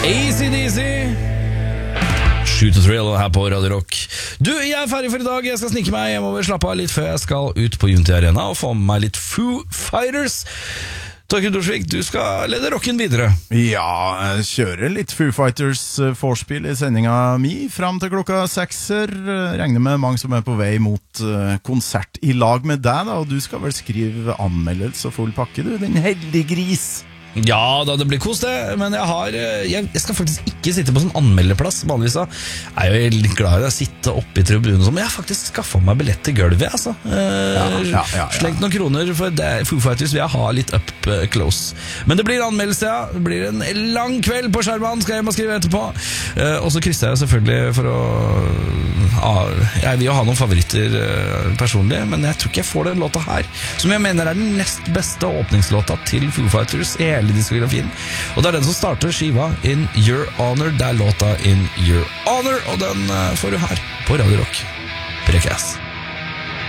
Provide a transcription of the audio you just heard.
AC/DC 7 to Thrill her på Radio Rock. Du, jeg er ferdig for i dag. Jeg skal snike meg hjemover, slappe av litt før jeg skal ut på Unity Arena og få med meg litt Foo Fighters. Torkild Thorsvik, du skal lede rocken videre. Ja, jeg kjører litt Foo Fighters vorspiel i sendinga mi frem til klokka 6. Regner med mange som er på vei mot konsert i lag med deg da, og du skal vel skrive anmeldelse og full pakke, du, den heldige gris. Ja da, det blir kos det, men jeg skal faktisk ikke sitte på sånn anmelderplass. Vanligvis er jeg jo litt glad i å sitte oppe i tribunen, men jeg har faktisk skaffet meg billett til gulvet, altså. Slengt noen kroner, for Foo Fighters vil jeg ha litt up close. Men det blir anmeldelse, ja. Det blir en lang kveld på skjermen, skal jeg hjem og skrive etterpå. Og så krysser jeg selvfølgelig for å jeg vil jo ha noen favoritter personlig, men jeg tror ikke jeg får den låta her, som jeg mener er den nest beste åpningslåta til Foo Fighters i hele diskografien. Og det er den som starter skiva In Your Honor. Det er låta In Your Honor, og den får du her på Radio Rock. Prekast.